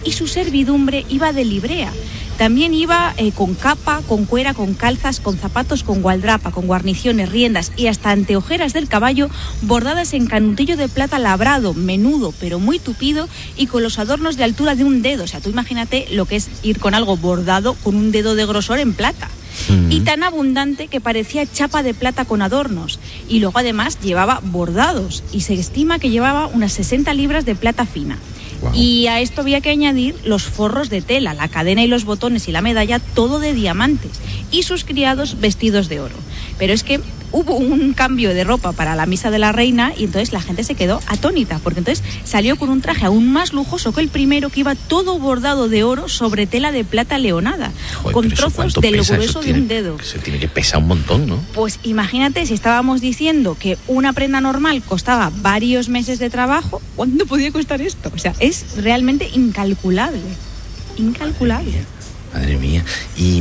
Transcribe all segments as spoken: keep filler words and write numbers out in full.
y su servidumbre iba de librea. También iba eh, con capa, con cuera, con calzas, con zapatos, con gualdrapa, con guarniciones, riendas y hasta anteojeras del caballo bordadas en canutillo de plata labrado, menudo pero muy tupido y con los adornos de altura de un dedo. O sea, tú imagínate lo que es ir con algo bordado con un dedo de grosor en plata. Mm. Y tan abundante que parecía chapa de plata con adornos. Y luego además llevaba bordados y se estima que llevaba unas sesenta libras de plata fina. Wow. Y a esto había que añadir los forros de tela, la cadena y los botones y la medalla, todo de diamantes, y sus criados vestidos de oro. Pero es que hubo un cambio de ropa para la misa de la reina y entonces la gente se quedó atónita, porque entonces salió con un traje aún más lujoso que el primero, que iba todo bordado de oro sobre tela de plata leonada. Joder, con trozos del grueso de un dedo. Se tiene que pesar un montón, ¿no? Pues imagínate, si estábamos diciendo que una prenda normal costaba varios meses de trabajo, ¿cuánto podía costar esto? O sea, es realmente incalculable. Incalculable. Madre mía. Madre mía. Y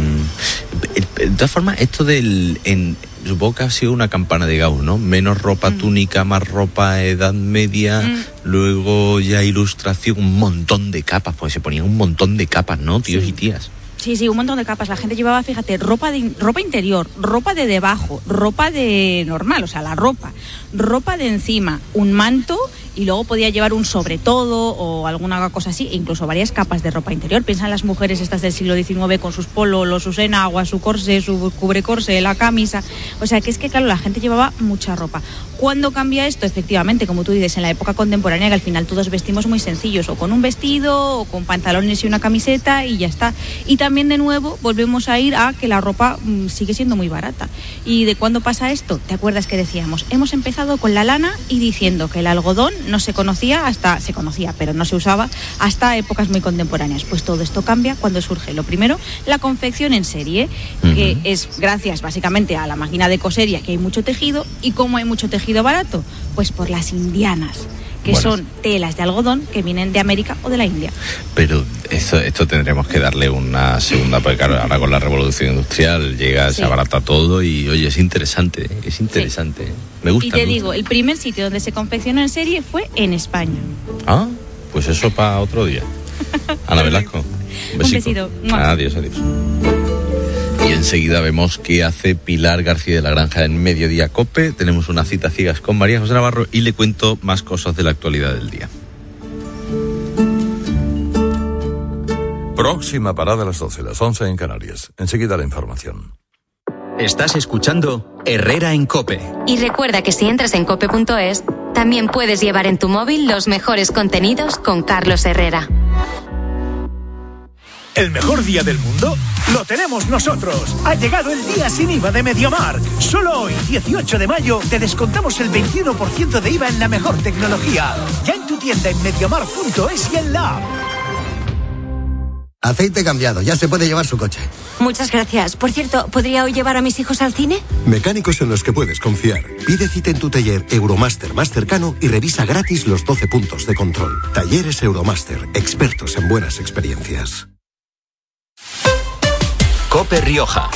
de todas formas, esto del... En, supongo que ha sido una campana de Gauss, ¿no? Menos ropa mm. túnica, más ropa Edad Media, mm. luego ya ilustración, un montón de capas, pues se ponían un montón de capas, ¿no? Tíos sí. y tías. Sí, sí, un montón de capas. La gente llevaba, fíjate, ropa de ropa interior, ropa de debajo, ropa de normal, o sea, la ropa, ropa de encima, un manto y luego podía llevar un sobretodo o alguna cosa así, e incluso varias capas de ropa interior. Piensa en las mujeres estas del siglo diecinueve con sus polos, sus enaguas, su corsé, su cubrecorsé, la camisa. O sea, que es que, claro, la gente llevaba mucha ropa. ¿Cuándo cambia esto? Efectivamente, como tú dices, en la época contemporánea, que al final todos vestimos muy sencillos, o con un vestido, o con pantalones y una camiseta, y ya está. Y también, de nuevo, volvemos a ir a que la ropa mmm, sigue siendo muy barata. ¿Y de cuándo pasa esto? ¿Te acuerdas que decíamos? Hemos empezado con la lana y diciendo que el algodón no se conocía hasta, se conocía, pero no se usaba hasta épocas muy contemporáneas. Pues todo esto cambia cuando surge, lo primero, la confección en serie, uh-huh. que es gracias básicamente a la máquina de coser y a que hay mucho tejido. ¿Y cómo hay mucho tejido barato? Pues por las indianas, que bueno. son telas de algodón que vienen de América o de la India. Pero esto, esto tendremos que darle una segunda, porque claro, ahora con la revolución industrial llega, sí. se abarata todo y oye, es interesante, es interesante. Sí. Me gusta. Y te me digo, gusta. El primer sitio donde se confeccionó en serie fue en España. Ah, pues eso para otro día. Ana Velasco. Un besito. Un besito. Adiós, adiós. Y enseguida vemos qué hace Pilar García de la Granja en Mediodía Cope. Tenemos una cita ciegas con María José Navarro y le cuento más cosas de la actualidad del día. Próxima parada a las doce, las once en Canarias. Enseguida la información. Estás escuchando Herrera en Cope. Y recuerda que si entras en cope punto es, también puedes llevar en tu móvil los mejores contenidos con Carlos Herrera. ¿El mejor día del mundo? ¡Lo tenemos nosotros! Ha llegado el día sin I V A de MediaMarkt. Solo hoy, dieciocho de mayo, te descontamos el veintiuno por ciento de I V A en la mejor tecnología. Ya en tu tienda en mediamarkt punto es y en la app. Aceite cambiado, ya se puede llevar su coche. Muchas gracias. Por cierto, ¿podría hoy llevar a mis hijos al cine? Mecánicos en los que puedes confiar. Pide cita en tu taller Euromaster más cercano y revisa gratis los doce puntos de control. Talleres Euromaster, expertos en buenas experiencias. Cope Rioja.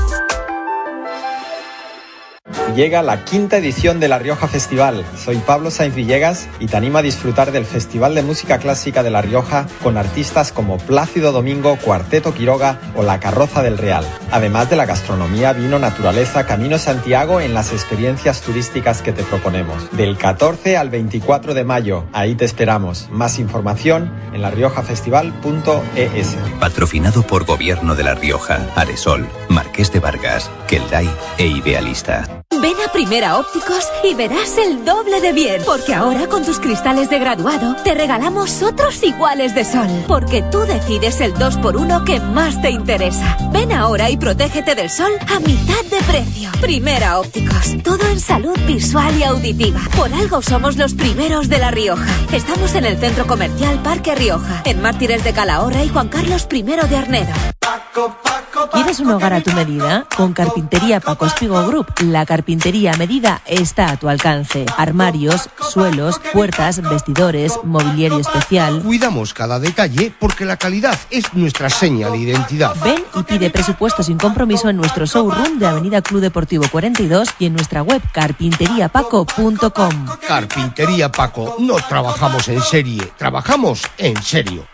Llega la quinta edición de La Rioja Festival. Soy Pablo Sainz Villegas y te animo a disfrutar del Festival de Música Clásica de La Rioja con artistas como Plácido Domingo, Cuarteto Quiroga o La Carroza del Real. Además de la gastronomía, vino, naturaleza, Camino Santiago en las experiencias turísticas que te proponemos. Del catorce al veinticuatro de mayo, ahí te esperamos. Más información en la rioja festival punto es. Patrocinado por Gobierno de La Rioja, Aresol, Marqués de Vargas, Kelday e Idealista. Ven a Primera Ópticos y verás el doble de bien. Porque ahora con tus cristales de graduado te regalamos otros iguales de sol. Porque tú decides el dos por uno que más te interesa. Ven ahora y protégete del sol a mitad de precio. Primera Ópticos. Todo en salud visual y auditiva. Por algo somos los primeros de La Rioja. Estamos en el Centro Comercial Parque Rioja, en Mártires de Calahorra y Juan Carlos primero de Arnedo. ¿Quieres un hogar a tu medida? Con Carpintería Paco Espigo Group, la carpintería a medida está a tu alcance. Armarios, suelos, puertas, vestidores, mobiliario especial. Cuidamos cada detalle porque la calidad es nuestra seña de identidad. Ven y pide presupuesto sin compromiso en nuestro showroom de Avenida Club Deportivo cuarenta y dos y en nuestra web carpintería paco punto com. Carpintería Paco, no trabajamos en serie, trabajamos en serio.